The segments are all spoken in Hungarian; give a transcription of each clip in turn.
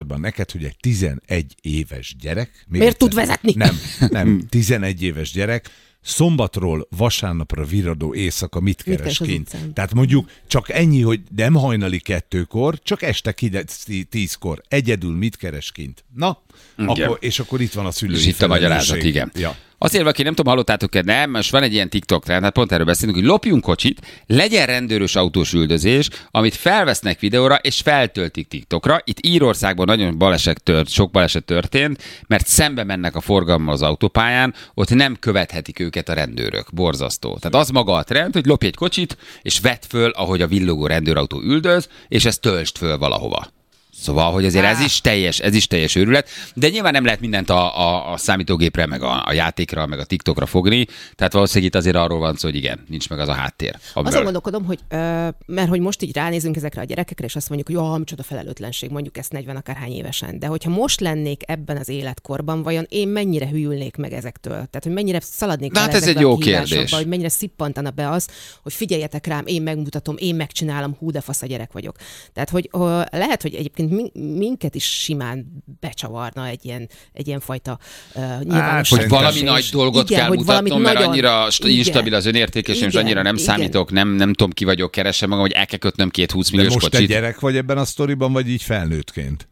műsorban neked, hogy egy 11 éves gyerek... Miért tud vezetni? Nem, 11 éves gyerek szombatról vasárnapra virradó éjszaka mit keres kint? Tehát mondjuk csak ennyi, hogy nem hajnali 2-kor, csak este 10-kor. Egyedül mit keres kint? Na, és akkor itt van a szülői felelősség. És itt a magyarázat, igen. Ja. Azért, aki nem tudom, hallottátok-e, nem, most van egy ilyen TikTok trend, hát pont erről beszélünk, hogy lopjunk kocsit, legyen rendőrös autós üldözés, amit felvesznek videóra, és feltöltik TikTokra. Itt Írországban nagyon sok baleset történt, mert szembe mennek a forgalommal az autópályán, ott nem követhetik őket a rendőrök. Borzasztó. Tehát az maga a trend, hogy lopj egy kocsit, és vedd föl, ahogy a villogó rendőrautó üldöz, és ezt töltsd föl valahova. Szóval, hogy azért ez is teljes őrület, de nyilván nem lehet mindent a számítógépre, meg a játékra, meg a TikTokra fogni, tehát valószínűleg itt azért arról van szó, hogy igen, nincs meg az a háttér. Azon gondolkodom, hogy mert hogy most így ránézünk ezekre a gyerekekre, és azt mondjuk, hogy micsoda felelőtlenség, mondjuk ezt 40 akárhány évesen, de hogyha most lennék ebben az életkorban, vajon én mennyire hülyülnék meg ezektől? Tehát, hogy mennyire szaladnék el ez egy jó kérdés. Hogy mennyire szippantana be az, hogy figyeljetek rám, én megmutatom, én megcsinálom, hú de fasz a gyerek vagyok. Tehát, hogy lehet, hogy egyébként minket is simán becsavarna egy ilyen fajta nyilvánosság. Hogy valami nagy dolgot kell mutatnom, mert annyira instabil az önértékésem, és annyira nem számítok, nem tudom ki vagyok, keresem magam, hogy el kell kötnöm 2 20 milliós kocsit. De most te gyerek vagy ebben a sztoriban, vagy így felnőttként?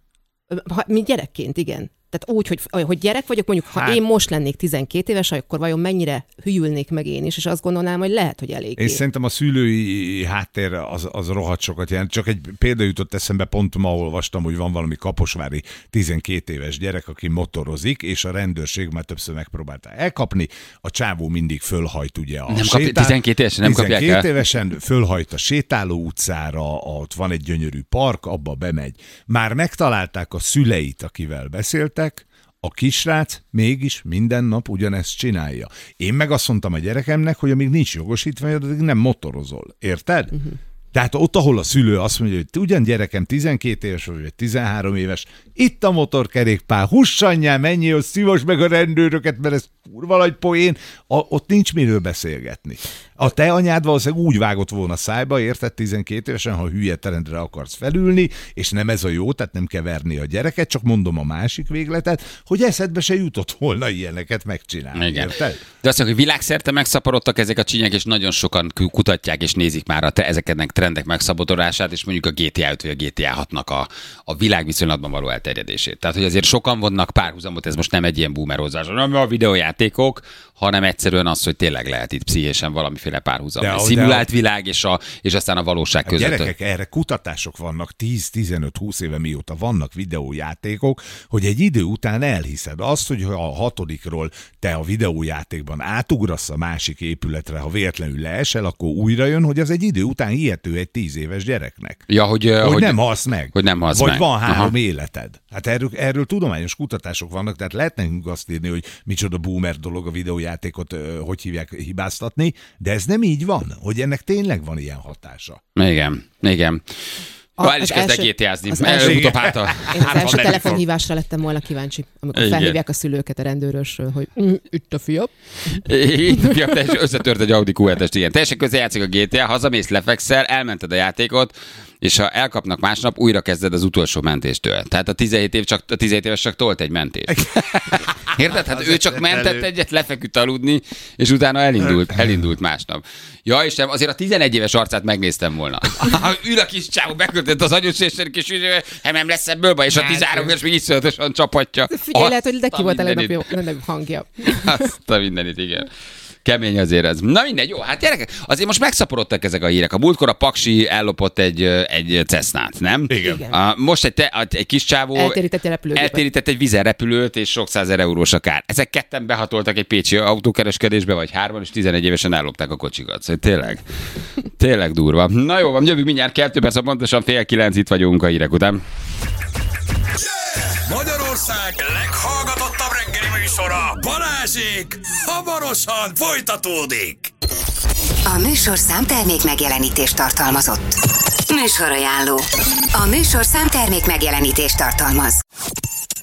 Mi gyerekként, igen. Tehát úgy, hogy gyerek vagyok, mondjuk, ha én most lennék 12 éves, akkor vajon mennyire hülyülnék meg én is, és azt gondolnám, hogy lehet, hogy elég. Én szerintem a szülői háttér az rohadt sokat jelent. Csak egy példa jutott eszembe, pont ma olvastam, hogy van valami kaposvári 12 éves gyerek, aki motorozik, és a rendőrség már többször megpróbálta elkapni. A csávó mindig fölhajt ugye a 12 évesen nem kapják el. 12 évesen fölhajt a sétáló utcára, ott van egy gyönyörű park, abba bemegy. Már megtalálták a szüleit, akivel beszélt. A kisrác mégis minden nap ugyanezt csinálja. Én meg azt mondtam a gyerekemnek, hogy amíg nincs jogosítvány, addig nem motorozol. Érted? Uh-huh. Tehát ott, ahol a szülő azt mondja, hogy ugyan gyerekem 12 éves vagy 13 éves, itt a motorkerékpár, hussanyjál, menjél, szívos meg a rendőröket, mert ez kurva nagy poén, ott nincs miről beszélgetni. A te anyád valószínűleg úgy vágott volna szájba, érted, 12 évesen, ha hülye terendre akarsz felülni, és nem ez a jó, tehát nem kell verni a gyereket, csak mondom a másik végletet, hogy eszedbe se jutott volna ilyeneket megcsinálni. Igen. Érted? De azt mondjuk, hogy világszerte megszaporodtak ezek a csinyek, és nagyon sokan kutatják és nézik már ezeknek trendek megszaporodását, és mondjuk a GTA 5 vagy a GTA 6-nak a világviszonylatban való elterjedését. Tehát, hogy azért sokan vonnak párhuzamot, ez most nem egy ilyen boomerozás, nem a videójátékok, hanem egyszerűen az, hogy tényleg lehet itt pszichésen valamiféle párhuzam. A szimulált világ és aztán a valóság között. Gyerekek, erre kutatások vannak 10-15-20 éve mióta vannak videójátékok, hogy egy idő után elhiszed azt, hogy ha a 6-ról te a videójátékban átugrasz a másik épületre, ha véletlenül leesel, akkor újra jön, hogy az egy idő után hihető egy 10 éves gyereknek. Ja, hogy nem halsz meg. Hogy nem halsz vagy meg. Van 3 életed. Hát erről tudományos kutatások vannak, tehát lehet nekünk azt írni, hogy micsoda boomer dolog a videójátékot, hogy hívják, hibáztatni, de ez nem így van, hogy ennek tényleg van ilyen hatása. Igen. El is kezdek GTA-zni. Én az első telefonhívásra lettem volna kíváncsi, amikor felhívják a szülőket a rendőrösről, hogy itt a fiam. Itt a fiam, teljesen összetört egy Audi Q7-est, igen. Teljesen közel játszik a GTA, hazamész, lefekszel, elmented a játékot, és ha elkapnak másnap, újra kezded az utolsó mentéstől. Tehát a 17 éves csak tolt egy mentést. Érted? Hát ő csak mentett egyet, lefeküdt aludni, és utána elindult másnap. Ja, és azért a 11 éves arcát megnéztem volna. Ül a kis csávó, beköltött az agyosésnek, és nem lesz ebből baj, és a 13 éves még iszonyatosan csapatja. Figyelj, lehet, hogy neki volt a legnagyobb hangja. Azt a mindenit, igen. Kemény azért ez. Na mindegy, jó, hát gyerekek, azért most megszaporodtak ezek a hírek. A múltkor a Paksi ellopott egy Cessnát, nem? Igen. Most egy kis csávó eltérített egy vízerrepülőt, és sok 100 000 eurós a kár. Ezek ketten behatoltak egy pécsi autókereskedésbe, vagy 3, és 11 évesen ellopták a kocsikat. Szóval tényleg durva. Na jó, van, jövünk mindjárt 2 perc, pontosan 8:30 itt vagyunk a hírek után. Magyarország leghallgatottabb reggeli műsora, Balázsék, hamarosan folytatódik. A műsorszám termék megjelenítést tartalmazott. Műsorajánló. A műsorszám termék megjelenítést tartalmaz.